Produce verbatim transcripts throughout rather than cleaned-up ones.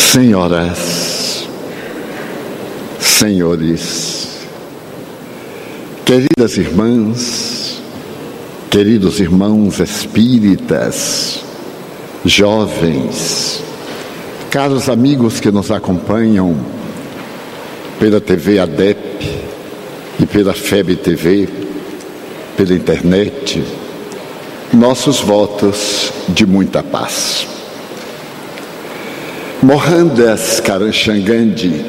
Senhoras, senhores, queridas irmãs, queridos irmãos espíritas, jovens, caros amigos que nos acompanham pela T V A D E P e pela F E B T V, pela internet, nossos votos de muita paz. Mohandas Karamchand Gandhi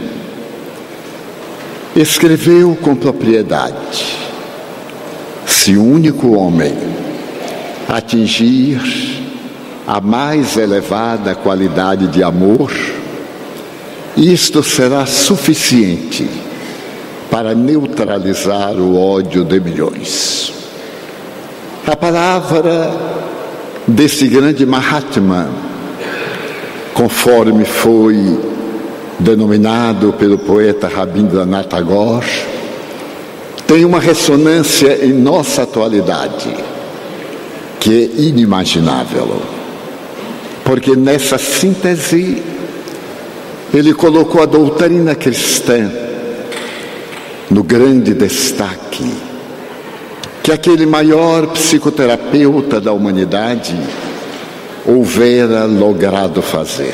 escreveu com propriedade: se o único homem atingir a mais elevada qualidade de amor, isto será suficiente para neutralizar o ódio de milhões. A palavra desse grande Mahatma, conforme foi denominado pelo poeta Rabindranath Tagore, tem uma ressonância em nossa atualidade que é inimaginável, porque nessa síntese ele colocou a doutrina cristã no grande destaque que aquele maior psicoterapeuta da humanidade houvera logrado fazer.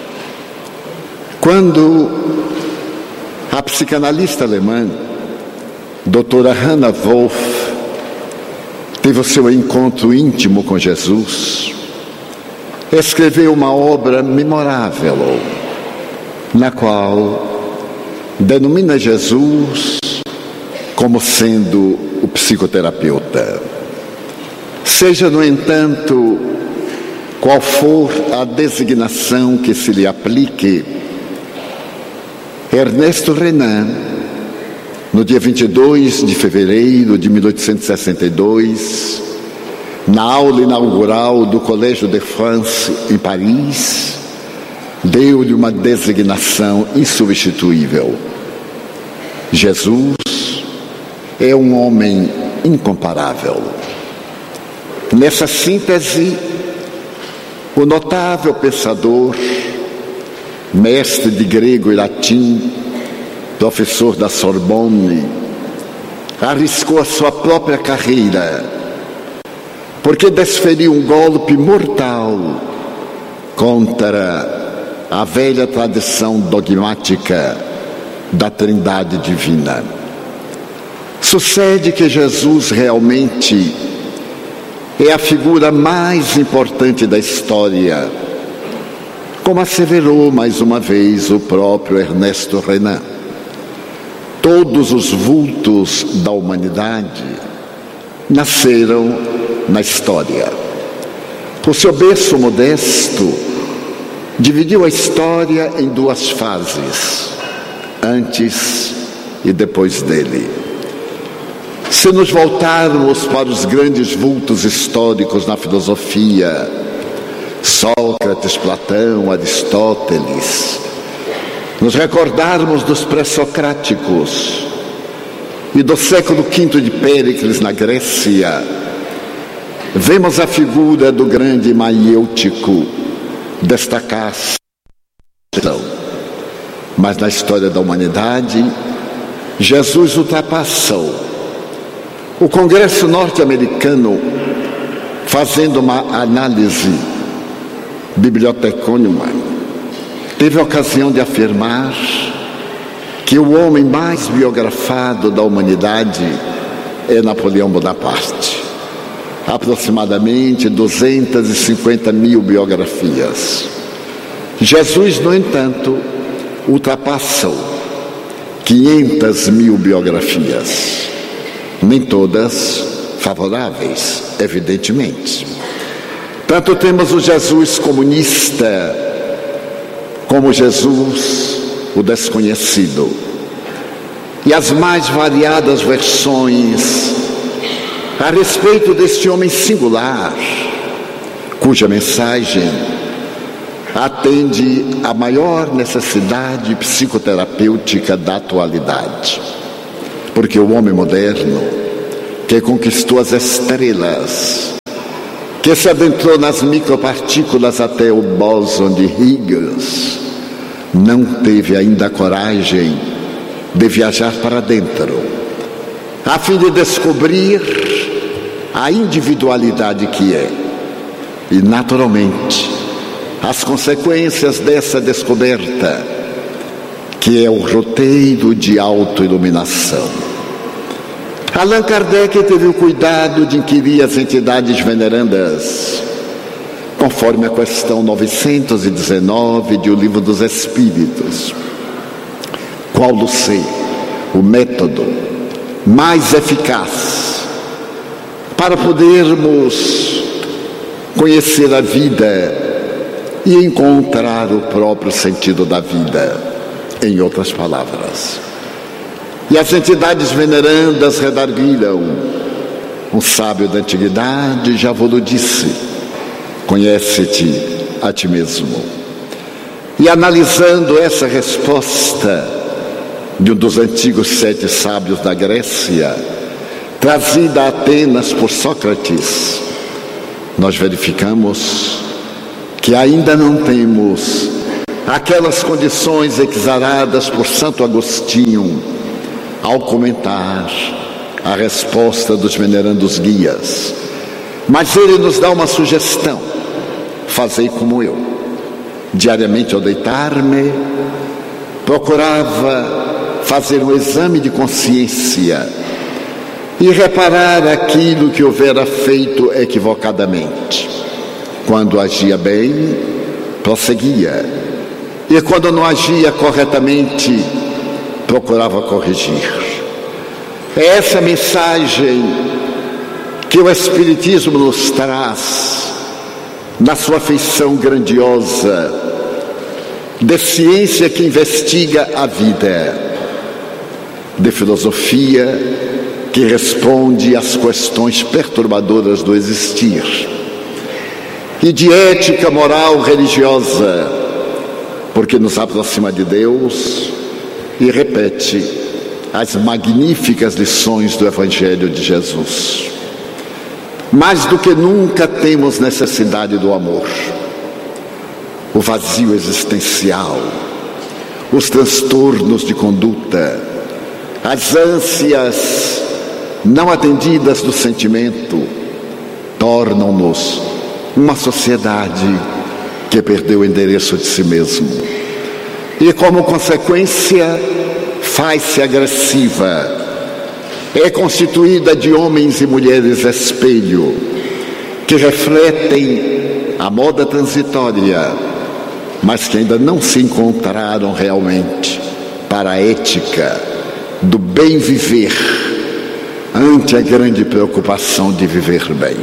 Quando a psicanalista alemã, doutora Hannah Wolff, teve o seu encontro íntimo com Jesus, escreveu uma obra memorável, na qual denomina Jesus como sendo o psicoterapeuta. Seja, no entanto, qual for a designação que se lhe aplique, Ernesto Renan, no dia vinte e dois de fevereiro de mil oitocentos e sessenta e dois, na aula inaugural do Collège de France, em Paris, deu-lhe uma designação insubstituível: Jesus é um homem incomparável. Nessa síntese, o notável pensador, mestre de grego e latim, professor da Sorbonne, arriscou a sua própria carreira, porque desferiu um golpe mortal contra a velha tradição dogmática da Trindade Divina. Sucede que Jesus realmente é a figura mais importante da história, como asseverou mais uma vez o próprio Ernesto Renan. Todos os vultos da humanidade nasceram na história. O seu berço modesto dividiu a história em duas fases, antes e depois dele. Se nos voltarmos para os grandes vultos históricos na filosofia, Sócrates, Platão, Aristóteles, nos recordarmos dos pré-socráticos e do século quinto de Péricles na Grécia, vemos a figura do grande maiêutico destacar-se. Mas na história da humanidade, Jesus ultrapassou. O Congresso norte-americano, fazendo uma análise bibliotecônima, teve a ocasião de afirmar que o homem mais biografado da humanidade é Napoleão Bonaparte. Aproximadamente duzentas e cinquenta mil biografias. Jesus, no entanto, ultrapassou quinhentas mil biografias. Nem todas favoráveis, evidentemente. Tanto temos o Jesus comunista, como Jesus o desconhecido, e as mais variadas versões a respeito deste homem singular, cuja mensagem atende à maior necessidade psicoterapêutica da atualidade. Porque o homem moderno, que conquistou as estrelas, que se adentrou nas micropartículas até o bóson de Higgs, não teve ainda a coragem de viajar para dentro, a fim de descobrir a individualidade que é. E, naturalmente, as consequências dessa descoberta, que é o roteiro de autoiluminação. Allan Kardec teve o cuidado de inquirir as entidades venerandas, conforme a questão novecentos e dezenove de O Livro dos Espíritos. Qual do ser o método mais eficaz para podermos conhecer a vida e encontrar o próprio sentido da vida, em outras palavras? E as entidades venerandas redarguiram: um sábio da antiguidade já vos disse, conhece-te a ti mesmo. E analisando essa resposta de um dos antigos sete sábios da Grécia, trazida a Atenas por Sócrates, nós verificamos que ainda não temos aquelas condições exaradas por Santo Agostinho ao comentar a resposta dos venerandos guias. Mas ele nos dá uma sugestão: fazei como eu. Diariamente ao deitar-me, procurava fazer um exame de consciência e reparar aquilo que houvera feito equivocadamente. Quando agia bem, prosseguia, e quando não agia corretamente, procurava corrigir. É essa mensagem que o Espiritismo nos traz na sua feição grandiosa de ciência que investiga a vida, de filosofia que responde às questões perturbadoras do existir, e de ética moral religiosa, porque nos aproxima de Deus e repete as magníficas lições do Evangelho de Jesus. Mais do que nunca temos necessidade do amor. O vazio existencial, os transtornos de conduta, as ânsias não atendidas do sentimento, tornam-nos uma sociedade que perdeu o endereço de si mesmo. E, como consequência, faz-se agressiva. É constituída de homens e mulheres espelho, que refletem a moda transitória, mas que ainda não se encontraram realmente para a ética do bem viver, ante a grande preocupação de viver bem.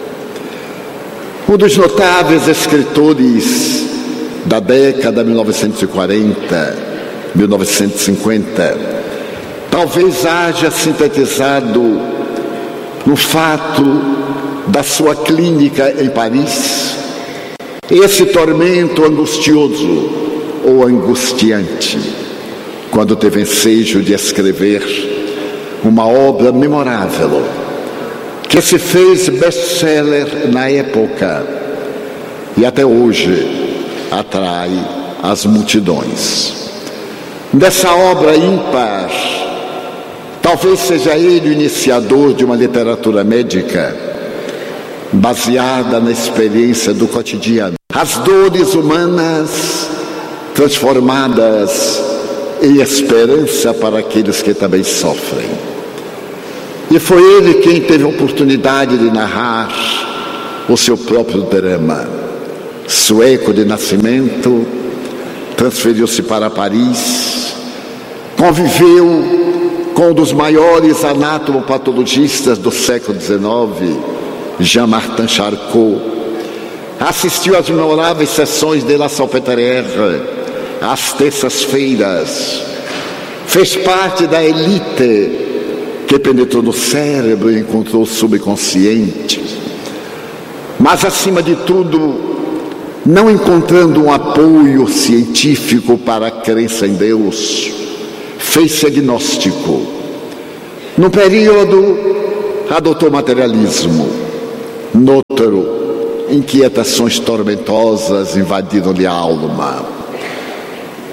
Um dos notáveis escritores da década mil novecentos e quarenta, mil novecentos e cinquenta, talvez haja sintetizado no fato da sua clínica em Paris esse tormento angustioso ou angustiante, quando teve ensejo de escrever uma obra memorável que se fez best-seller na época e até hoje atrai as multidões. Dessa obra ímpar, talvez seja ele o iniciador de uma literatura médica baseada na experiência do cotidiano. As dores humanas transformadas em esperança para aqueles que também sofrem. E foi ele quem teve a oportunidade de narrar o seu próprio drama. Sueco de nascimento, transferiu-se para Paris, conviveu com um dos maiores anatomopatologistas do século dezenove, Jean-Martin Charcot, assistiu às memoráveis sessões de La Salpêtrière, às terças-feiras, fez parte da elite que penetrou no cérebro e encontrou o subconsciente, mas, acima de tudo, não encontrando um apoio científico para a crença em Deus, fez-se agnóstico. No período, adotou materialismo. No outro, inquietações tormentosas invadiram-lhe a alma.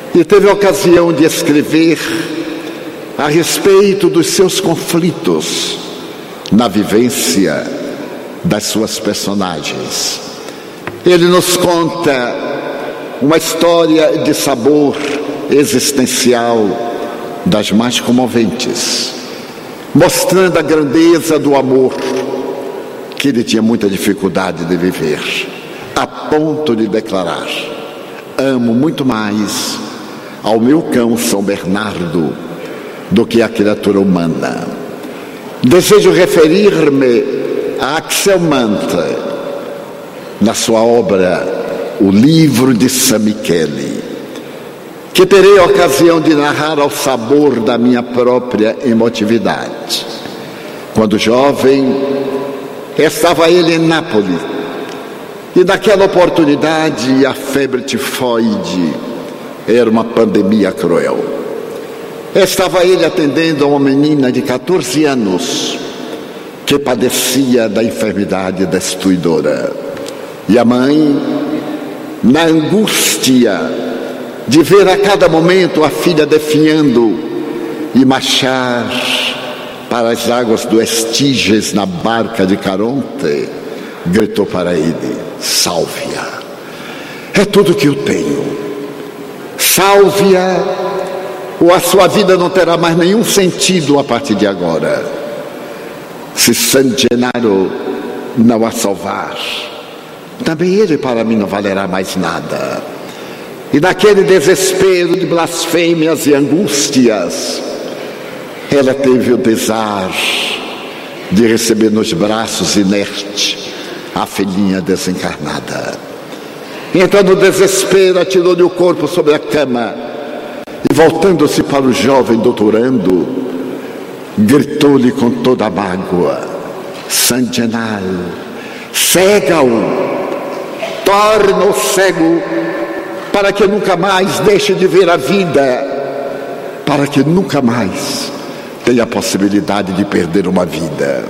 e teve a ocasião de escrever a respeito dos seus conflitos na vivência das suas personagens. Ele nos conta uma história de sabor existencial das mais comoventes, mostrando a grandeza do amor que ele tinha muita dificuldade de viver, a ponto de declarar: amo muito mais ao meu cão São Bernardo do que a criatura humana. Desejo referir-me a Axel Mantel, na sua obra O Livro de San Michele, que terei a ocasião de narrar ao sabor da minha própria emotividade. Quando jovem, estava ele em Nápoles, e naquela oportunidade a febre tifoide era uma pandemia cruel. Estava ele atendendo a uma menina de catorze anos que padecia da enfermidade destruidora. E a mãe, na angústia de ver a cada momento a filha definhando e marchar para as águas do Estígias na barca de Caronte, gritou para ele: salve-a, é tudo que eu tenho, salve-a, ou a sua vida não terá mais nenhum sentido a partir de agora. Se San Gennaro não a salvar, também ele para mim não valerá mais nada. E naquele desespero de blasfêmias e angústias, ela teve o pesar de receber nos braços inerte a filhinha desencarnada. Então, no desespero, atirou-lhe o corpo sobre a cama e, voltando-se para o jovem doutorando, gritou-lhe com toda a mágoa: San Gennaro, cega-o, torna-o cego, para que nunca mais deixe de ver a vida, para que nunca mais tenha a possibilidade de perder uma vida.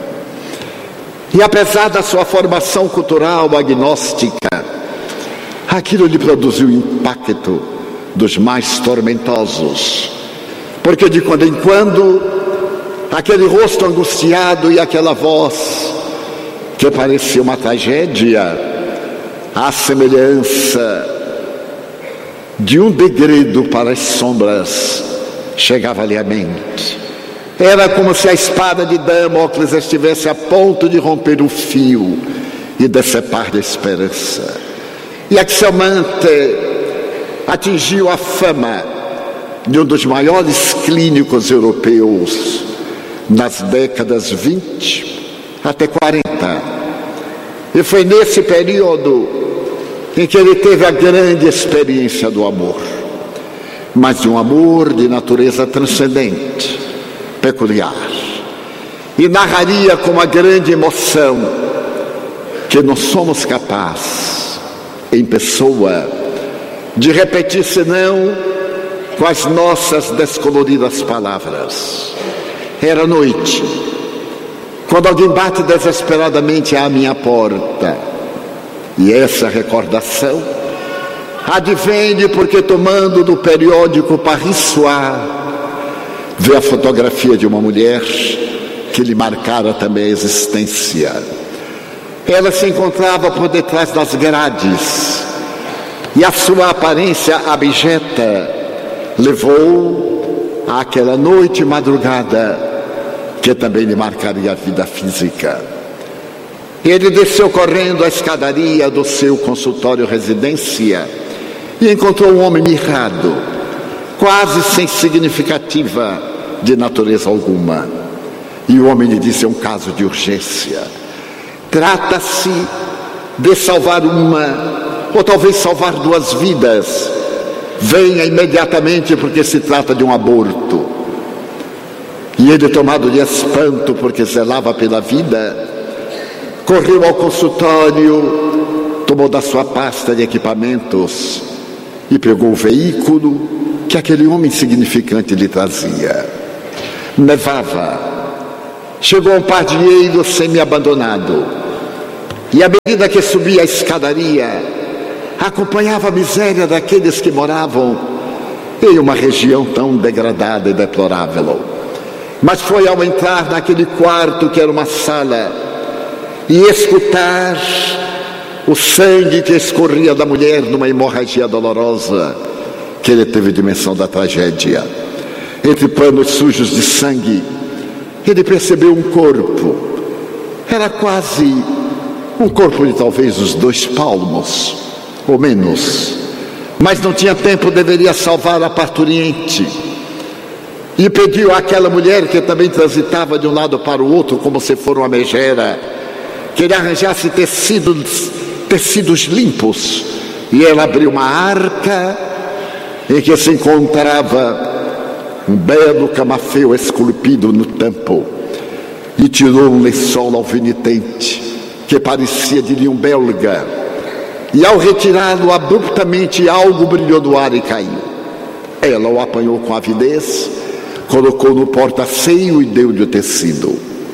E apesar da sua formação cultural agnóstica, aquilo lhe produziu um impacto dos mais tormentosos, porque de quando em quando aquele rosto angustiado e aquela voz que parecia uma tragédia, à semelhança de um degredo para as sombras, chegava-lhe à mente. Era como se a espada de Damócles estivesse a ponto de romper o fio e decepar-lhe a esperança. E Axel Mantel atingiu a fama de um dos maiores clínicos europeus nas décadas vinte até quarenta. E foi nesse período em que ele teve a grande experiência do amor, mas de um amor de natureza transcendente, peculiar. E narraria com uma grande emoção que não somos capazes, em pessoa, de repetir senão com as nossas descoloridas palavras. Era noite, quando alguém bate desesperadamente à minha porta, e essa recordação advém porque, tomando do periódico Paris Soir, vê a fotografia de uma mulher que lhe marcara também a existência. Ela se encontrava por detrás das grades, e a sua aparência abjeta levou àquela noite e madrugada que também lhe marcaria a vida física. Ele desceu correndo a escadaria do seu consultório residência e encontrou um homem mirrado, quase sem significativa de natureza alguma. E o homem lhe disse: é um caso de urgência. Trata-se de salvar uma, ou talvez salvar duas vidas. Venha imediatamente, porque se trata de um aborto. E ele, tomado de espanto, porque zelava pela vida, correu ao consultório, tomou da sua pasta de equipamentos e pegou o veículo que aquele homem insignificante lhe trazia. Nevava. Chegou a um pardieiro semi-abandonado, e à medida que subia a escadaria, acompanhava a miséria daqueles que moravam em uma região tão degradada e deplorável. Mas foi ao entrar naquele quarto, que era uma sala, e escutar o sangue que escorria da mulher numa hemorragia dolorosa, que ele teve dimensão da tragédia. Entre panos sujos de sangue, ele percebeu um corpo. Era quase um corpo de talvez os dois palmos, ou menos. Mas não tinha tempo, deveria salvar a parturiente. E pediu àquela mulher, que também transitava de um lado para o outro, como se for uma megera, que ele arranjasse tecidos, tecidos limpos. E ela abriu uma arca em que se encontrava um belo camafeu esculpido no tampo, e tirou um lençol alfinetente que parecia de linho belga, e ao retirá-lo abruptamente algo brilhou no ar e caiu. Ela o apanhou com avidez, colocou no porta-seio e deu-lhe o tecido.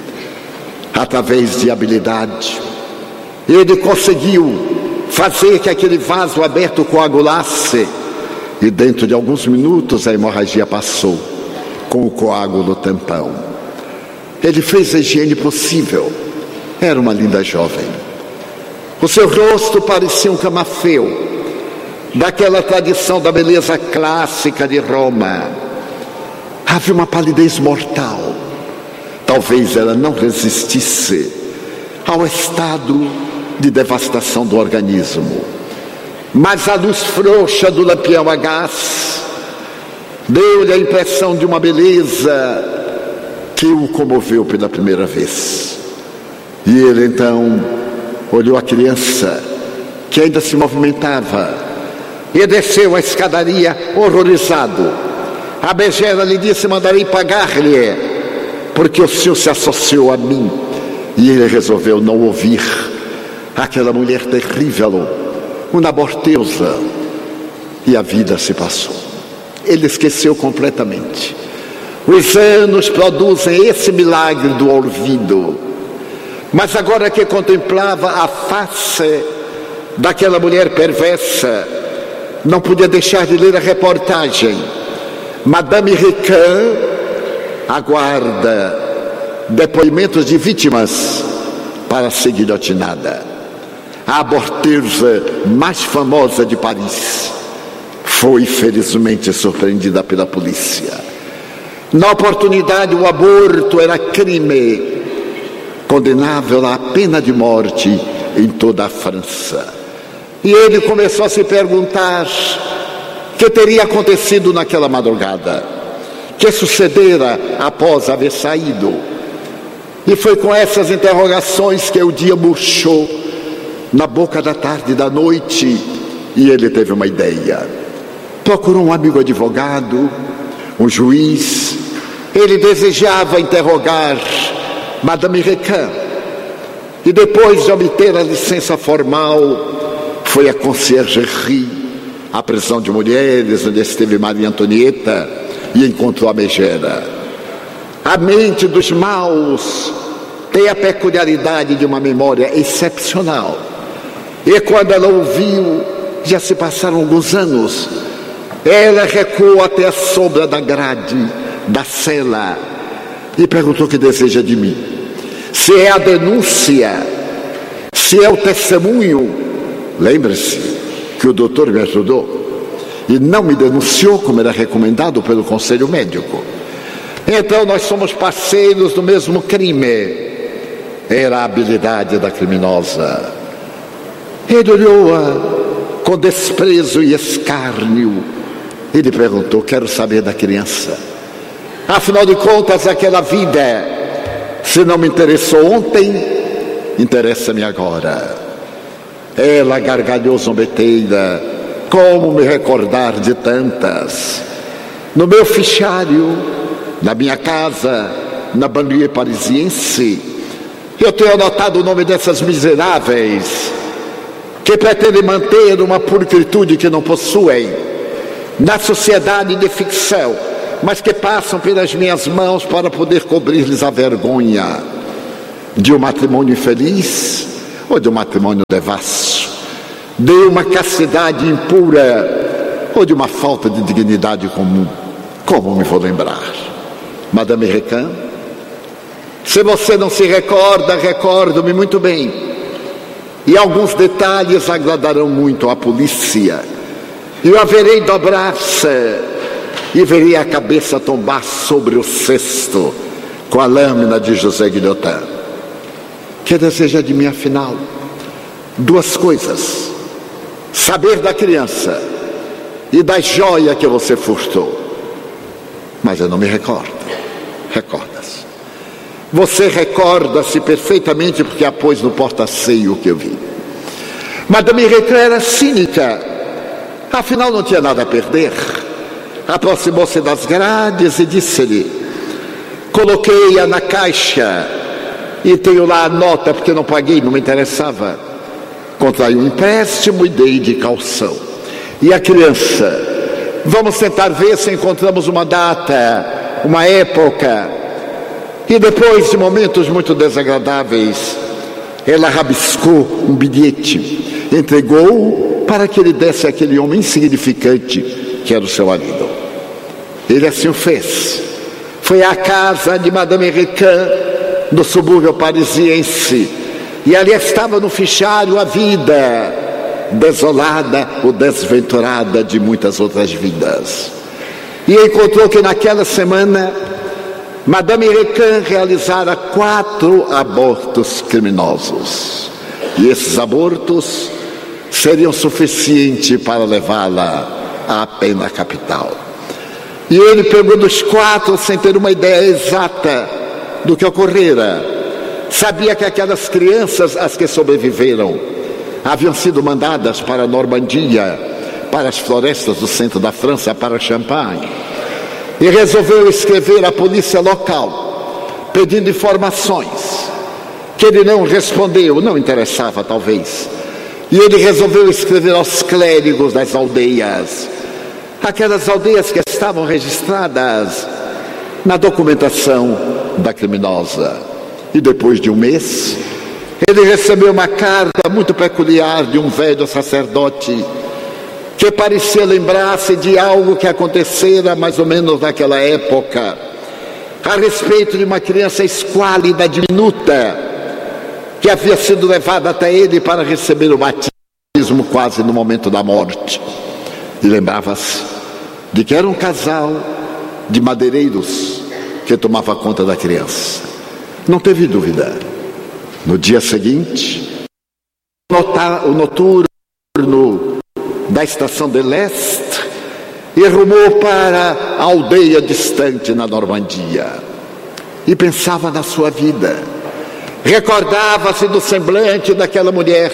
Através de habilidade, ele conseguiu fazer que aquele vaso aberto coagulasse, e dentro de alguns minutos a hemorragia passou com o coágulo tampão. Ele fez a higiene possível. Era uma linda jovem. O seu rosto parecia um camafeu, daquela tradição da beleza clássica de Roma. Havia uma palidez mortal. Talvez ela não resistisse ao estado de devastação do organismo. Mas a luz frouxa do lampião a gás deu-lhe a impressão de uma beleza que o comoveu pela primeira vez. E ele então olhou a criança, que ainda se movimentava, e desceu a escadaria horrorizado. A megera lhe disse: mandarei pagar-lhe, porque o senhor se associou a mim. E ele resolveu não ouvir aquela mulher terrível, uma aborteusa, e a vida se passou. Ele esqueceu completamente. Os anos produzem esse milagre do olvido. Mas agora que contemplava a face daquela mulher perversa, não podia deixar de ler a reportagem. Madame Recan aguarda depoimentos de vítimas para ser guilhotinada. A aborteusa mais famosa de Paris foi felizmente surpreendida pela polícia. Na oportunidade, o aborto era crime, condenável à pena de morte em toda a França. E ele começou a se perguntar o que teria acontecido naquela madrugada, que sucedera após haver saído. E foi com essas interrogações que o dia murchou na boca da tarde e da noite, e ele teve uma ideia. Procurou um amigo advogado, um juiz. Ele desejava interrogar Madame Recan, e depois de obter a licença formal, foi à Conciergerie, a prisão de mulheres, onde esteve Maria Antonieta, e encontrou a megera. A mente dos maus tem a peculiaridade de uma memória excepcional. E quando ela ouviu, já se passaram alguns anos, ela recuou até a sombra da grade da cela e perguntou o que deseja de mim. Se é a denúncia, se é o testemunho. Lembre-se que o doutor me ajudou e não me denunciou como era recomendado pelo conselho médico. Então nós somos parceiros do mesmo crime. Era a habilidade da criminosa. Ele olhou-a com desprezo e escárnio. Ele perguntou: quero saber da criança. Afinal de contas, aquela vida, se não me interessou ontem, interessa-me agora. Ela gargalhou zombeteira: como me recordar de tantas? No meu fichário, na minha casa, na banlieue parisiense, eu tenho anotado o nome dessas miseráveis que pretendem manter uma pulcritude que não possuem na sociedade de ficção, mas que passam pelas minhas mãos para poder cobrir-lhes a vergonha de um matrimônio infeliz ou de um matrimônio devasso, de uma castidade impura ou de uma falta de dignidade comum? Como me vou lembrar? Madame Recan? Se você não se recorda, recordo-me muito bem. E alguns detalhes agradarão muito à polícia. E eu a verei dobrar-se e verei a cabeça tombar sobre o cesto com a lâmina de José Guillotin. Que deseja de mim, afinal? Duas coisas: saber da criança e da joia que você furtou. Mas eu não me recordo. Recorda-se. Você recorda-se perfeitamente porque a pôs no porta-ceio que eu vi. Madame Recan era cínica, afinal não tinha nada a perder. Aproximou-se das grades e disse-lhe: coloquei-a na caixa e tenho lá a nota porque não paguei, não me interessava. Contraí um empréstimo e dei de calção. E a criança? Vamos tentar ver se encontramos uma data, uma época. E depois de momentos muito desagradáveis, ela rabiscou um bilhete, entregou-o para que ele desse àquele homem insignificante que era o seu marido. Ele assim o fez. Foi à casa de Madame Recan, no subúrbio parisiense, e ali estava no fichário a vida desolada ou desventurada de muitas outras vidas. E encontrou que naquela semana Madame Recan realizara quatro abortos criminosos. E esses abortos seriam suficientes para levá-la à pena capital. E ele pegou dos quatro sem ter uma ideia exata do que ocorrera. Sabia que aquelas crianças, as que sobreviveram, haviam sido mandadas para a Normandia, para as florestas do centro da França, para Champagne. E resolveu escrever à polícia local, pedindo informações, que ele não respondeu, não interessava talvez. E ele resolveu escrever aos clérigos das aldeias, aquelas aldeias que estavam registradas na documentação da criminosa. E depois de um mês, ele recebeu uma carta muito peculiar de um velho sacerdote, que parecia lembrar-se de algo que acontecera mais ou menos naquela época, a respeito de uma criança esquálida, diminuta, que havia sido levada até ele para receber o batismo quase no momento da morte. E lembrava-se de que era um casal de madeireiros que tomava conta da criança. Não teve dúvida. No dia seguinte, o noturno da estação de Leste e rumou para a aldeia distante na Normandia. E pensava na sua vida. Recordava-se do semblante daquela mulher.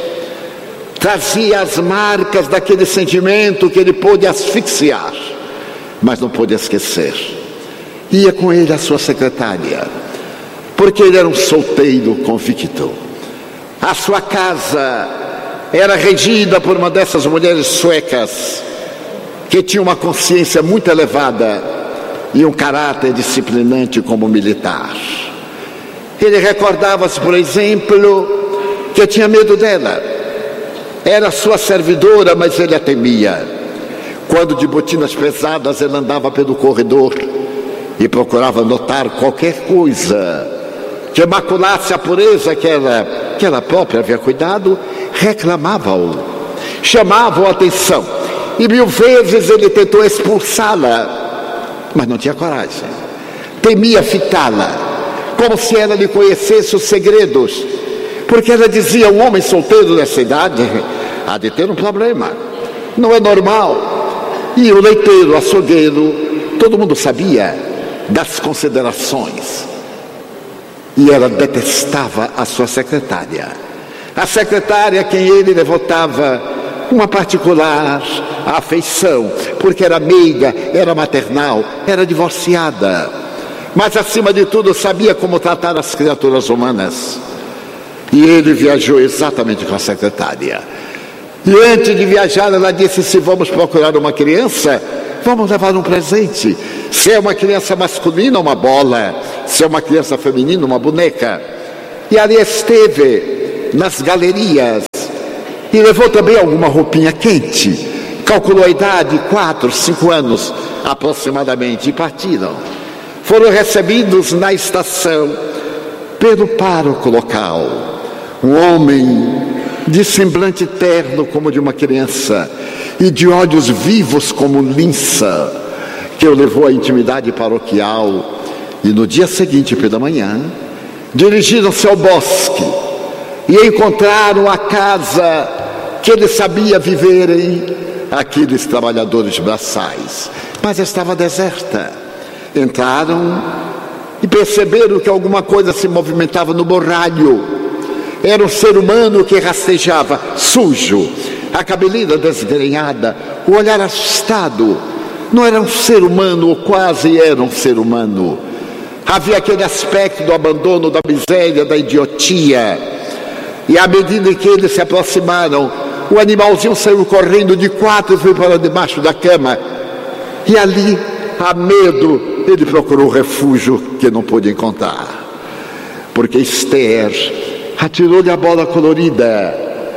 Trazia as marcas daquele sentimento que ele pôde asfixiar, mas não pôde esquecer. Ia com ele a sua secretária, porque ele era um solteiro convicto. A sua casa era regida por uma dessas mulheres suecas que tinha uma consciência muito elevada e um caráter disciplinante como militar. Ele recordava-se, por exemplo, que tinha medo dela. Era sua servidora, mas ele a temia. Quando de botinas pesadas ele andava pelo corredor e procurava notar qualquer coisa que maculasse a pureza que ela, que ela própria havia cuidado, reclamava-o, chamava-o a atenção, e mil vezes ele tentou expulsá-la, mas não tinha coragem. Temia fitá-la, como se ela lhe conhecesse os segredos, porque ela dizia: um homem solteiro dessa idade há de ter um problema, não é normal. E o leiteiro, o açougueiro, todo mundo sabia das considerações. E ela detestava a sua secretária. A secretária a quem ele devotava uma particular afeição, porque era meiga, era maternal, era divorciada. Mas, acima de tudo, sabia como tratar as criaturas humanas. E ele viajou exatamente com a secretária. E antes de viajar, ela disse: se vamos procurar uma criança, vamos levar um presente. Se é uma criança masculina, uma bola. Se é uma criança feminina, uma boneca. E ali esteve nas galerias e levou também alguma roupinha quente, calculou a idade, quatro, cinco anos aproximadamente, e partiram. Foram recebidos na estação pelo pároco local, um homem de semblante terno como de uma criança e de olhos vivos como linça, que o levou à intimidade paroquial. E no dia seguinte, pela manhã, dirigiram-se ao bosque e encontraram a casa que ele sabia viverem aqueles trabalhadores braçais, mas estava deserta. Entraram e perceberam que alguma coisa se movimentava no borralho. Era um ser humano que rastejava, sujo, a cabeleira desgrenhada, o olhar assustado. Não era um ser humano, ou quase era um ser humano. Havia aquele aspecto do abandono, da miséria, da idiotia. E à medida que eles se aproximaram, o animalzinho saiu correndo de quatro e foi para debaixo da cama. E ali, a medo, ele procurou refúgio que não pôde encontrar. Porque Esther atirou-lhe a bola colorida.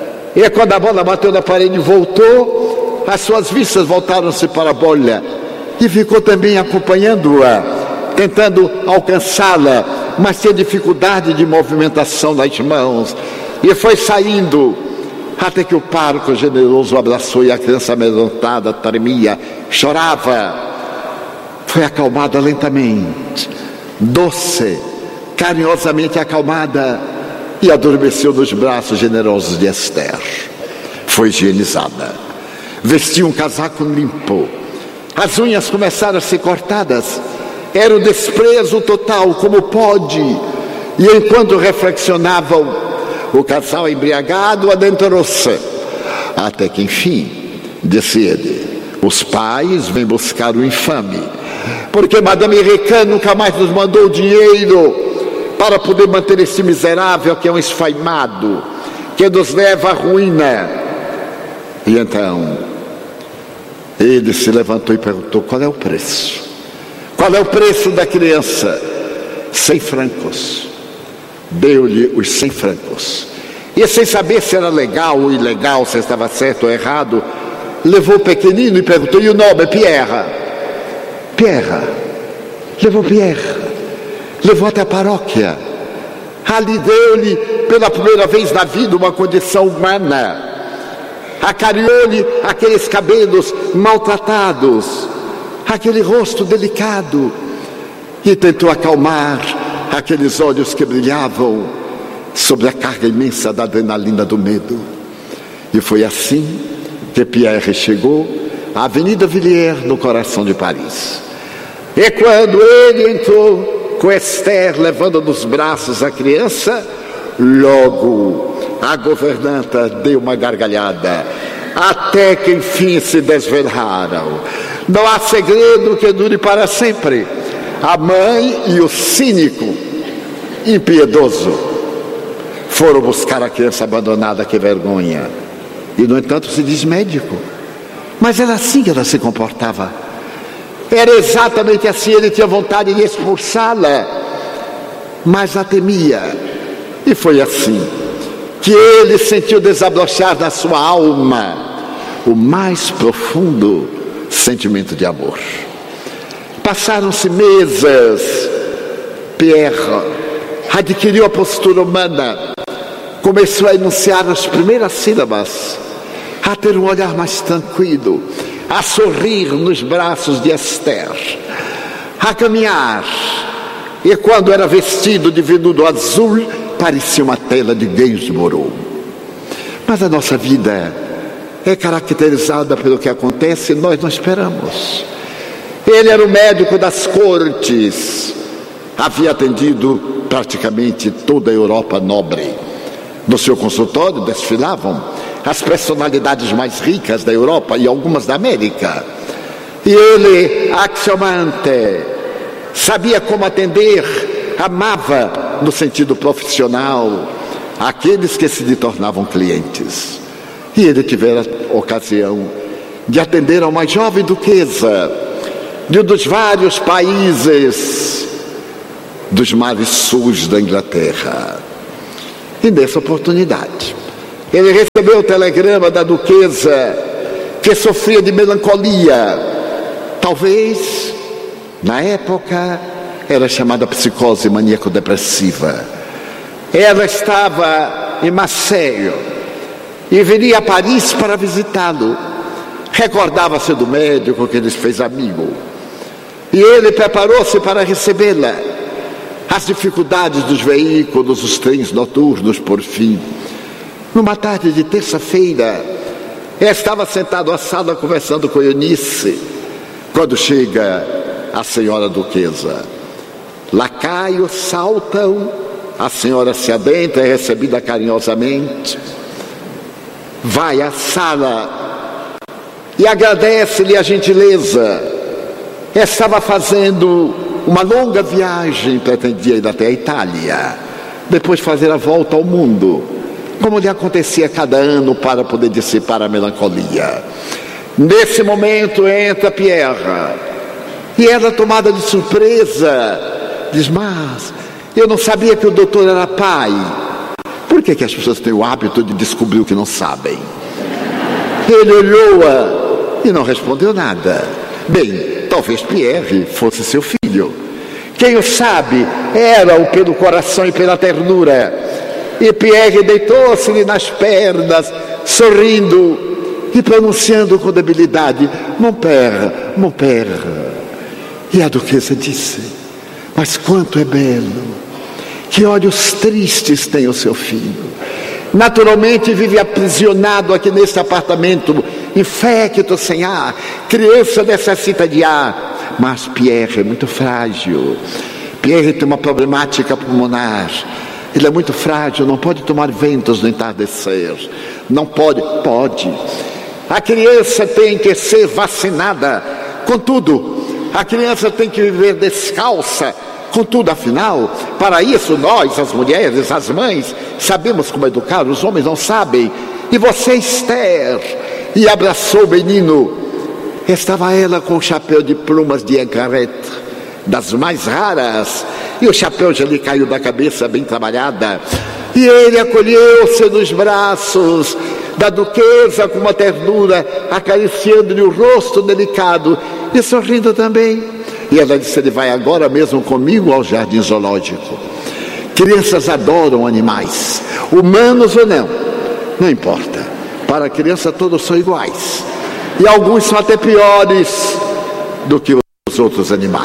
E quando a bola bateu na parede e voltou, as suas vistas voltaram-se para a bolha. E ficou também acompanhando-a, tentando alcançá-la, mas tinha dificuldade de movimentação das mãos. E foi saindo, até que o pároco generoso o abraçou e a criança amedrontada tremia, chorava. Foi acalmada lentamente, doce, carinhosamente acalmada, e adormeceu nos braços generosos de Esther. Foi higienizada, vestiu um casaco limpo, as unhas começaram a ser cortadas. Era o desprezo total, como pode. E enquanto reflexionavam, o casal embriagado adentrou-se, até que enfim, disse ele: os pais vêm buscar o infame, porque Madame Recan nunca mais nos mandou dinheiro para poder manter esse miserável que é um esfaimado, que nos leva à ruína. E então ele se levantou e perguntou: qual é o preço? Qual é o preço da criança? Cem francos. Deu-lhe os cem francos. E sem saber se era legal ou ilegal, se estava certo ou errado, levou o pequenino e perguntou: e o nome? Pierre. Pierre. Levou Pierre. Levou até a paróquia. Ali deu-lhe, pela primeira vez na vida, uma condição humana. Acarinhou-lhe aqueles cabelos maltratados, aquele rosto delicado, e tentou acalmar aqueles olhos que brilhavam sobre a carga imensa da adrenalina do medo. E foi assim que Pierre chegou à Avenida Villiers, no coração de Paris. E quando ele entrou com Esther levando nos braços a criança, logo a governanta deu uma gargalhada, até que enfim se desvelaram. Não há segredo que dure para sempre. A mãe e o cínico, impiedoso, foram buscar a criança abandonada. Que vergonha. E no entanto se diz médico, mas era assim que ela se comportava. Era exatamente assim. Ele tinha vontade de expulsá-la, mas a temia. E foi assim que ele sentiu desabrochar da sua alma o mais profundo sentimento de amor. Passaram-se meses. Pierre adquiriu a postura humana, começou a enunciar as primeiras sílabas, a ter um olhar mais tranquilo, a sorrir nos braços de Esther, a caminhar. E quando era vestido de veludo azul, parecia uma tela de Gainsborough. Mas a nossa vida é caracterizada pelo que acontece e nós não esperamos. Ele era o médico das cortes, havia atendido praticamente toda a Europa nobre. No seu consultório desfilavam as personalidades mais ricas da Europa e algumas da América. E ele, axiomante, sabia como atender, amava, no sentido profissional, aqueles que se lhe tornavam clientes. E ele tivera a ocasião de atender a uma jovem duquesa de um dos vários países dos mares sul da Inglaterra. E nessa oportunidade ele recebeu o telegrama da duquesa que sofria de melancolia. Talvez, na época, era chamada psicose maníaco-depressiva. Ela estava em Marseille e viria a Paris para visitá-lo. Recordava-se do médico que lhes fez amigo. E ele preparou-se para recebê-la. As dificuldades dos veículos, os trens noturnos, por fim. Numa tarde de terça-feira, estava sentado à sala conversando com Eunice, quando chega a senhora duquesa. Lacaios saltam, a senhora se adentra, é recebida carinhosamente, vai à sala e agradece-lhe a gentileza. Estava fazendo uma longa viagem, pretendia ir até a Itália, depois fazer a volta ao mundo, como lhe acontecia cada ano, para poder dissipar a melancolia. Nesse momento entra Pierre, e ela, tomada de surpresa, diz: mas eu não sabia que o doutor era pai. Por que que as pessoas têm o hábito de descobrir o que não sabem? Ele olhou-a e não respondeu nada. Bem, talvez Pierre fosse seu filho. Quem o sabe, era-o pelo coração e pela ternura. E Pierre deitou-se-lhe nas pernas, sorrindo e pronunciando com debilidade: mon père, mon père. E a duquesa disse: mas quanto é belo, que olhos tristes tem o seu filho. Naturalmente vive aprisionado aqui neste apartamento, infecto, sem ar. Criança necessita de ar. Mas Pierre é muito frágil. Pierre tem uma problemática pulmonar. Ele é muito frágil, não pode tomar ventos no entardecer. Não pode, pode. A criança tem que ser vacinada. Contudo, a criança tem que viver descalça. Contudo, afinal, para isso nós, as mulheres, as mães, sabemos como educar, os homens não sabem. E você, Esther, e abraçou o menino. Estava ela com o chapéu de plumas de Encarete, das mais raras, e o chapéu já lhe caiu da cabeça, bem trabalhada. E ele acolheu-se nos braços da duquesa com uma ternura, acariciando-lhe o rosto delicado e sorrindo também. E ela disse: ele vai agora mesmo comigo ao jardim zoológico. Crianças adoram animais, humanos ou não, não importa. Para a criança todos são iguais, e alguns são até piores do que os outros animais.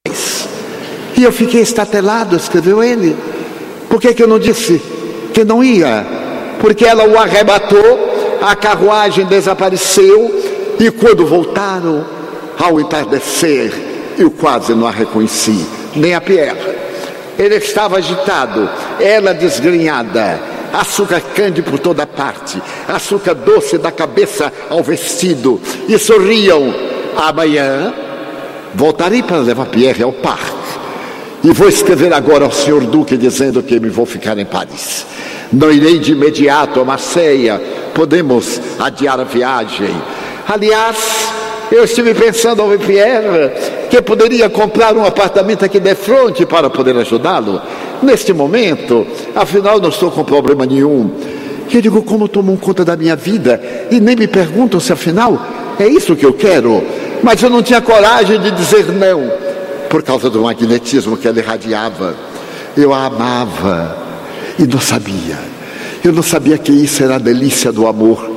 E eu fiquei estatelado, escreveu ele. Por que que eu não disse que não ia? Porque ela o arrebatou, a carruagem desapareceu, e quando voltaram, ao entardecer, eu quase não a reconheci, nem a Pierre. Ele estava agitado, ela desgrenhada, açúcar cândido por toda parte, açúcar doce da cabeça ao vestido, e sorriam. Amanhã voltarei para levar Pierre ao parque, e vou escrever agora ao senhor Duque dizendo que me vou ficar em Paris. Não irei de imediato a Marseille, podemos adiar a viagem. Aliás, eu estive pensando ao Pierre que poderia comprar um apartamento aqui de frente para poder ajudá-lo neste momento. Afinal, não estou com problema nenhum. Eu digo: como tomam conta da minha vida e nem me perguntam se afinal é isso que eu quero. Mas eu não tinha coragem de dizer não, por causa do magnetismo que ela irradiava. Eu a amava e não sabia. Eu não sabia que isso era a delícia do amor.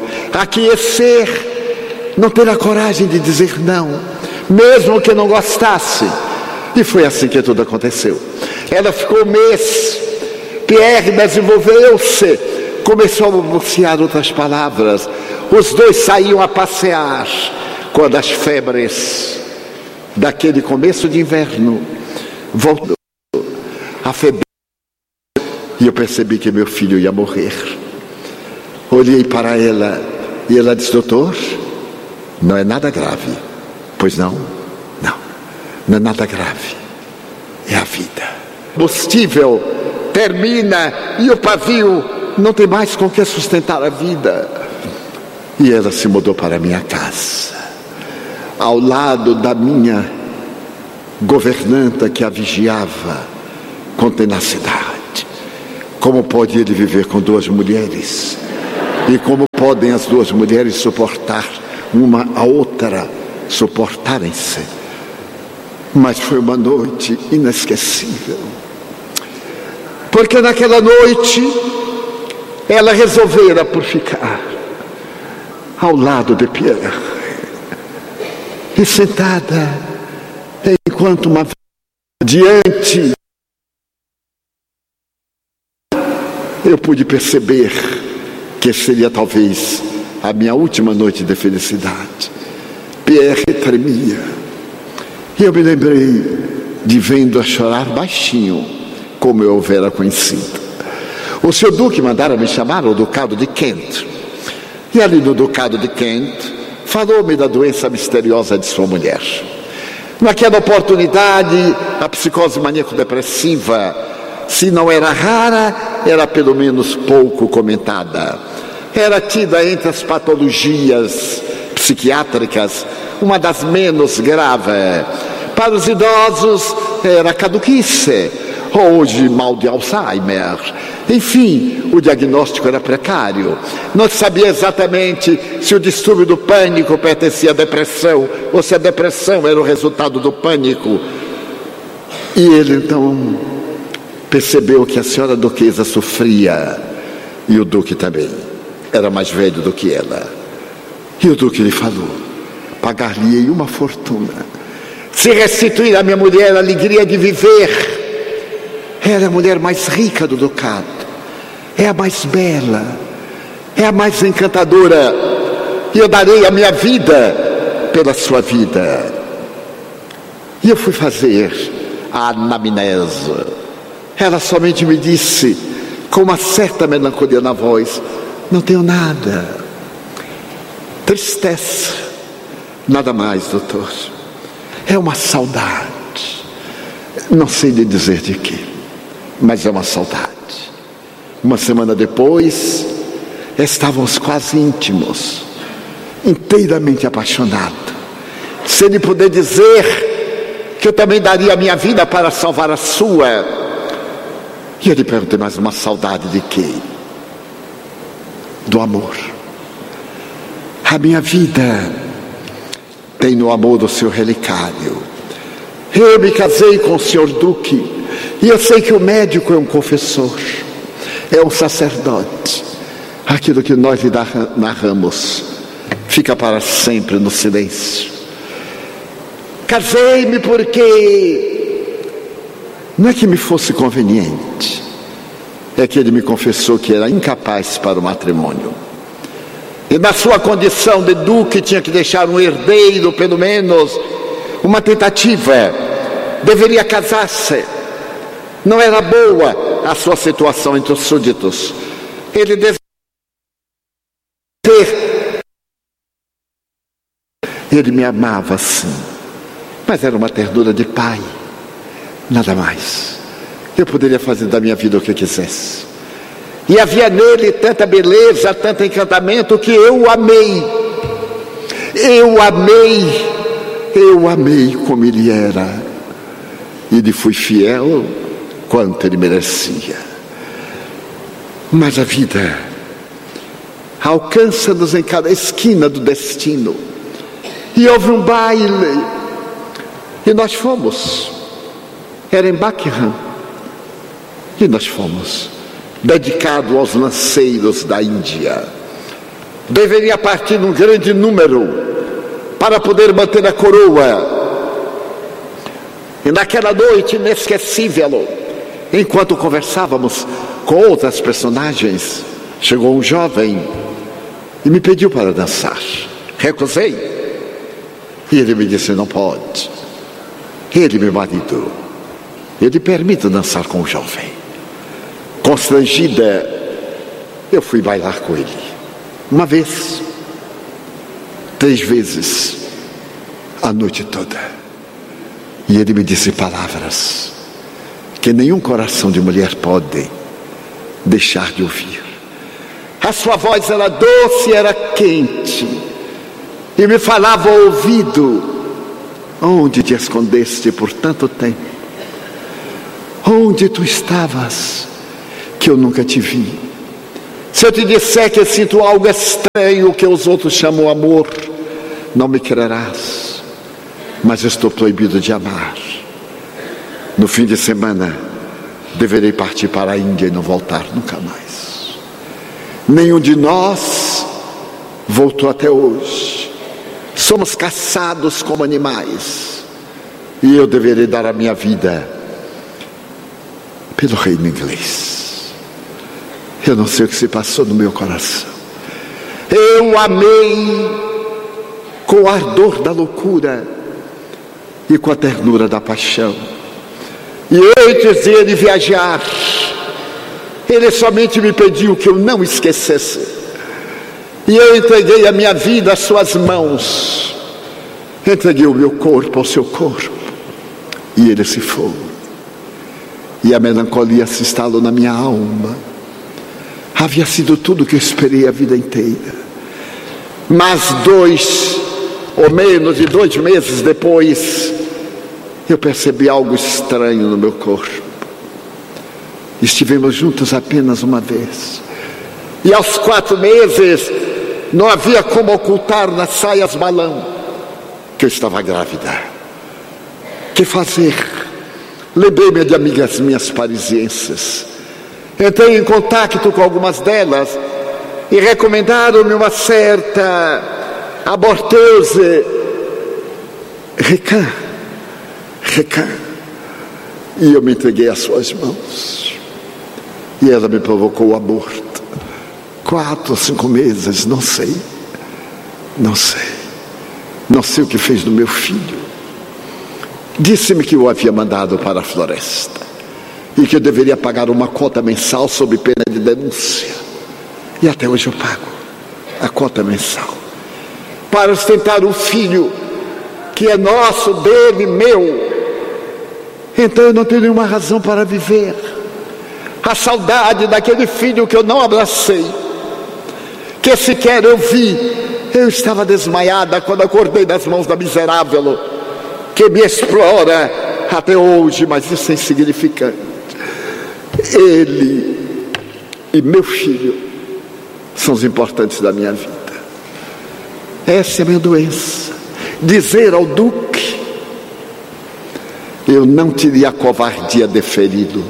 Aquecer, não ter a coragem de dizer não, mesmo que não gostasse. E foi assim que tudo aconteceu. Ela ficou um mês. Pierre desenvolveu-se, começou a balbuciar outras palavras. Os dois saíam a passear quando as febres daquele começo de inverno voltou. A febre, e eu percebi que meu filho ia morrer. Olhei para ela e ela disse: doutor, não é nada grave. Pois não? Não, não é nada grave. É a vida. O combustível termina e o pavio não tem mais com que sustentar a vida. E ela se mudou para a minha casa, ao lado da minha governanta que a vigiava com tenacidade. Como pode ele viver com duas mulheres? E como podem as duas mulheres suportar uma a outra suportarem-se. Mas foi uma noite inesquecível, porque naquela noite ela resolvera por ficar ao lado de Pierre, e sentada, enquanto uma diante, eu pude perceber que seria talvez a minha última noite de felicidade. Pierre tremia, e eu me lembrei de vendo-a chorar baixinho, como eu houvera conhecido. O senhor Duque mandara me chamar ao Ducado de Kent, e ali no Ducado de Kent falou-me da doença misteriosa de sua mulher. Naquela oportunidade, a psicose maníaco-depressiva, se não era rara, era pelo menos pouco comentada. Era tida entre as patologias psiquiátricas uma das menos graves. Para os idosos era caduquice, hoje mal de Alzheimer. Enfim, o diagnóstico era precário. Não se sabia exatamente se o distúrbio do pânico pertencia à depressão ou se a depressão era o resultado do pânico. E ele então percebeu que a senhora duquesa sofria, e o duque também. Era mais velho do que ela. E o duque lhe falou: pagar-lhe uma fortuna se restituir à minha mulher a alegria de viver. Ela é a mulher mais rica do ducado, é a mais bela, é a mais encantadora, e eu darei a minha vida pela sua vida. E eu fui fazer a anamnese. Ela somente me disse, com uma certa melancolia na voz: não tenho nada. Tristeza, nada mais, doutor. É uma saudade, não sei lhe dizer de quê, mas é uma saudade. Uma semana depois, estávamos quase íntimos, inteiramente apaixonados. Se ele puder dizer que eu também daria a minha vida para salvar a sua. E eu lhe perguntei: mais uma saudade de quê? Do amor. A minha vida tem no amor o seu relicário. Eu me casei com o senhor Duque, e eu sei que o médico é um confessor, é um sacerdote. Aquilo que nós lhe narramos fica para sempre no silêncio. Casei-me porque não é que me fosse conveniente, é que ele me confessou que era incapaz para o matrimônio. E na sua condição de duque tinha que deixar um herdeiro, pelo menos uma tentativa. Deveria casar-se. Não era boa a sua situação entre os súditos. Ele deveria ter. Ele me amava sim, mas era uma ternura de pai, nada mais. Eu poderia fazer da minha vida o que quisesse. E havia nele tanta beleza, tanto encantamento, que eu o amei. Eu amei, eu amei como ele era. E lhe fui fiel quanto ele merecia. Mas a vida alcança-nos em cada esquina do destino. E houve um baile, e nós fomos. Era em Buckingham, e nós fomos. Dedicado aos lanceiros da Índia. Deveria partir num grande número para poder manter a coroa. E naquela noite inesquecível, enquanto conversávamos com outras personagens, chegou um jovem e me pediu para dançar. Recusei. E ele me disse: não pode. Ele, meu marido, ele permite dançar com o jovem. Constrangida, eu fui bailar com ele. Uma vez, três vezes, a noite toda. E ele me disse palavras que nenhum coração de mulher pode deixar de ouvir. A sua voz era doce, era quente, e me falava ao ouvido: onde te escondeste por tanto tempo? Onde tu estavas, que eu nunca te vi? Se eu te disser que eu sinto algo estranho que os outros chamam amor, não me crerás, mas estou proibido de amar. No fim de semana, deverei partir para a Índia e não voltar nunca mais. Nenhum de nós voltou até hoje. Somos caçados como animais. E eu deverei dar a minha vida pelo reino inglês. Eu não sei o que se passou no meu coração. Eu amei com o ardor da loucura e com a ternura da paixão. E antes de ele viajar, ele somente me pediu que eu não esquecesse. E eu entreguei a minha vida às suas mãos. Entreguei o meu corpo ao seu corpo. E ele se foi. E a melancolia se instalou na minha alma. Havia sido tudo o que eu esperei a vida inteira. Mas dois, ou menos de dois meses depois, eu percebi algo estranho no meu corpo. Estivemos juntos apenas uma vez. E aos quatro meses, não havia como ocultar nas saias balão que eu estava grávida. Que fazer? Lembrei-me de amigas minhas parisienses. Entrei em contato com algumas delas e recomendaram-me uma certa aborteuse Recan. Recan. E eu me entreguei às suas mãos. E ela me provocou o aborto. Quatro ou cinco meses, não sei. Não sei. Não sei o que fez do meu filho. Disse-me que eu havia mandado para a floresta. E que eu deveria pagar uma cota mensal sob pena de denúncia. E até hoje eu pago a cota mensal. Para sustentar um filho que é nosso, dele, meu. Então eu não tenho nenhuma razão para viver. A saudade daquele filho que eu não abracei, que sequer eu vi. Eu estava desmaiada quando acordei das mãos da miserável que me explora até hoje, mas isso é insignificante. Ele e meu filho são os importantes da minha vida. Essa é a minha doença. Dizer ao Duque: eu não teria a covardia de feri-lo.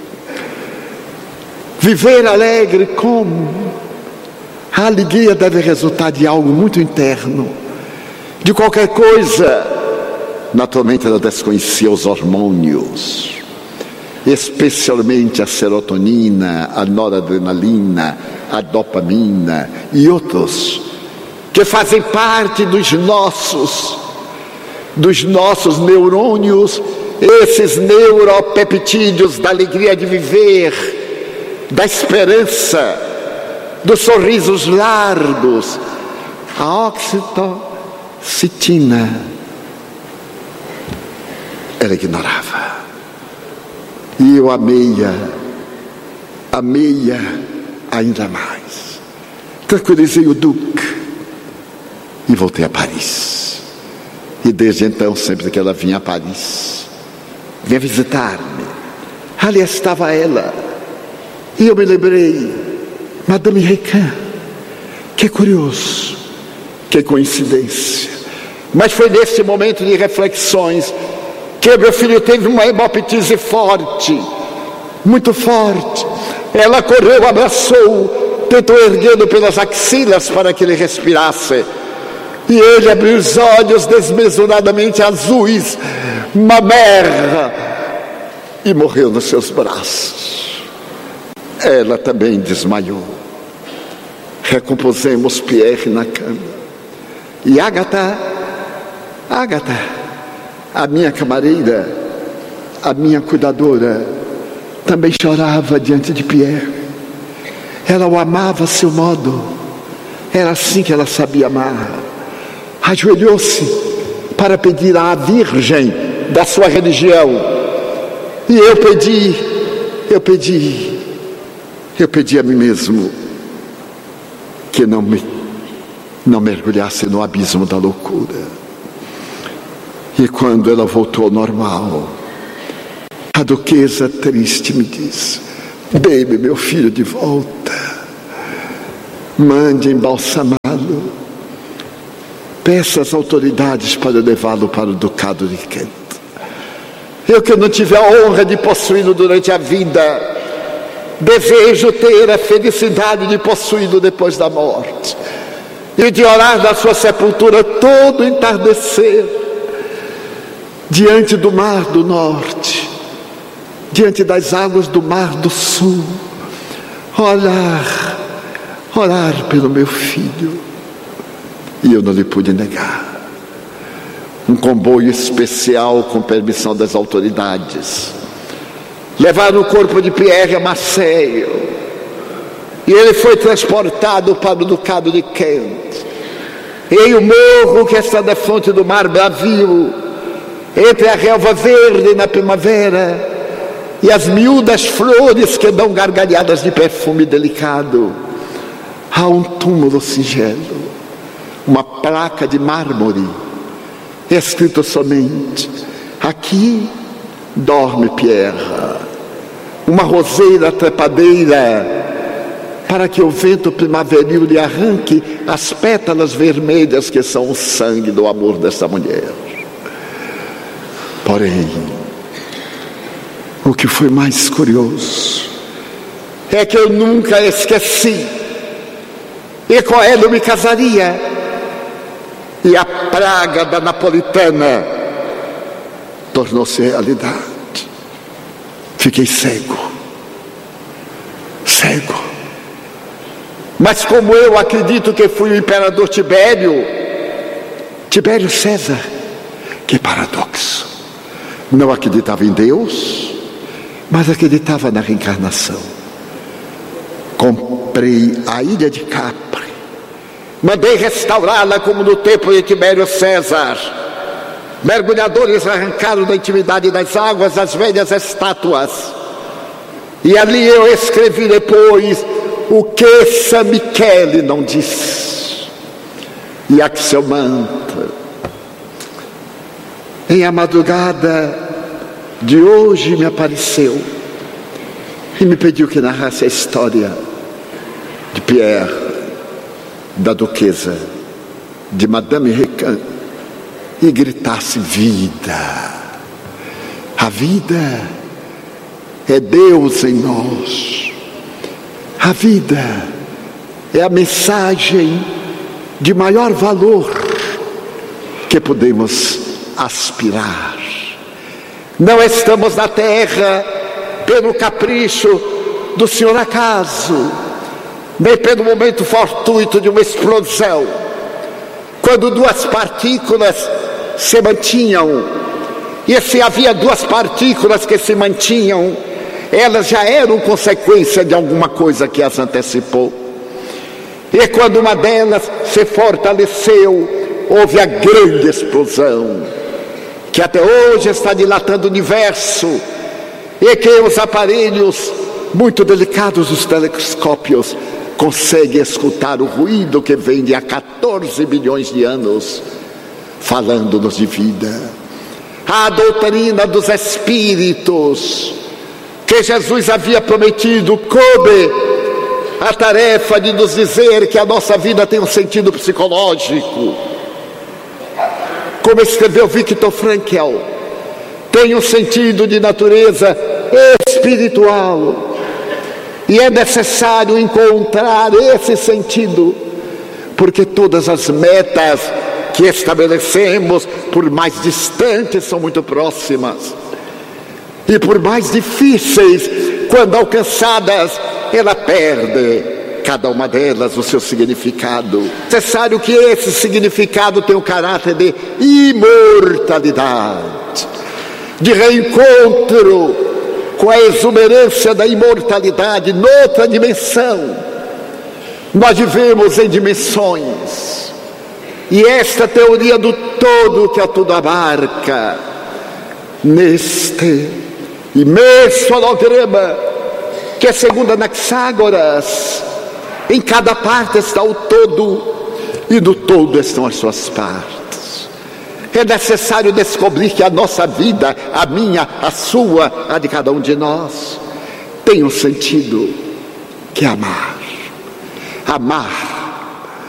Viver alegre como? A alegria deve resultar de algo muito interno, de qualquer coisa. Naturalmente ela desconhecia os hormônios, especialmente a serotonina, a noradrenalina, a dopamina e outros que fazem parte dos nossos, dos nossos neurônios, esses neuropeptídeos da alegria de viver, da esperança, dos sorrisos largos, a oxitocina. Ela ignorava. E eu amei-a, amei-a ainda mais. Tranquilizei o Duque e voltei a Paris. E desde então, sempre que ela vinha a Paris, vinha visitar-me, ali estava ela. E eu me lembrei, Madame Recan, que curioso, que coincidência. Mas foi nesse momento de reflexões que meu filho teve uma hemoptise forte, muito forte. Ela correu, abraçou, tentou erguê-lo pelas axilas para que ele respirasse. E ele abriu os olhos desmesuradamente azuis, mamera, e morreu nos seus braços. Ela também desmaiou. Recompusemos Pierre na cama. E Agatha, Agatha, a minha camareira, a minha cuidadora, também chorava diante de Pierre. Ela o amava a seu modo. Era assim que ela sabia amar. Ajoelhou-se para pedir à Virgem da sua religião. E eu pedi, eu pedi, eu pedi a mim mesmo que não me, não mergulhasse no abismo da loucura. E quando ela voltou ao normal, a duquesa triste me disse: dê-me meu filho de volta, mande embalsamá-lo. peça às autoridades para levá-lo para o ducado de Kent. Eu que não tive a honra de possuí-lo durante a vida, desejo ter a felicidade de possuí-lo depois da morte, e de orar na sua sepultura todo entardecer, diante do mar do norte, diante das águas do mar do sul, orar, orar pelo meu filho. E eu não lhe pude negar. Um comboio especial, com permissão das autoridades, levaram o corpo de Pierre a Marseille, e ele foi transportado para o ducado de Kent. Em o morro que está na fonte do mar bravio, entre a relva verde na primavera e as miúdas flores que dão gargalhadas de perfume delicado, há um túmulo singelo, uma placa de mármore, escrito somente: aqui dorme Pierre. Uma roseira trepadeira, para que o vento primaveril lhe arranque as pétalas vermelhas que são o sangue do amor dessa mulher. Porém, o que foi mais curioso é que eu nunca esqueci, e com ela eu me casaria, e a praga da napolitana tornou-se realidade. Fiquei cego, cego. Mas como eu acredito que fui o imperador Tibério, Tibério César, que paradoxo, não acreditava em Deus, mas acreditava na reencarnação. Comprei a ilha de Capri, mandei restaurá-la como no tempo de Tibério César. Mergulhadores arrancaram da intimidade das águas as velhas estátuas, e ali eu escrevi depois o que San Michele não disse, e Axelmanta. Em a madrugada de hoje me apareceu e me pediu que narrasse a história de Pierre, da duquesa, de Madame Recan, e gritasse: vida. A vida é Deus em nós. A vida é a mensagem de maior valor que podemos aspirar. Não estamos na terra pelo capricho do senhor acaso, nem pelo momento fortuito de uma explosão, quando duas partículas se mantinham, e se havia duas partículas que se mantinham, elas já eram consequência de alguma coisa que as antecipou. E quando uma delas se fortaleceu, houve a grande explosão, que até hoje está dilatando o universo, e que os aparelhos muito delicados dos telescópios conseguem escutar o ruído que vem de há quatorze bilhões de anos, falando-nos de vida. A doutrina dos espíritos, que Jesus havia prometido, coube a tarefa de nos dizer que a nossa vida tem um sentido psicológico. Como escreveu Viktor Frankl, tem um sentido de natureza espiritual, e é necessário encontrar esse sentido, porque todas as metas que estabelecemos, por mais distantes, são muito próximas, e por mais difíceis, quando alcançadas, ela perde, cada uma delas, o seu significado. É necessário que esse significado tenha o caráter de imortalidade, de reencontro com a exuberância da imortalidade noutra dimensão. Nós vivemos em dimensões, e esta teoria do todo que a tudo abarca, neste imenso holograma, que é segundo Anaxágoras, em cada parte está o todo, e no todo estão as suas partes. É necessário descobrir que a nossa vida, a minha, a sua, a de cada um de nós, tem um sentido, que é amar. Amar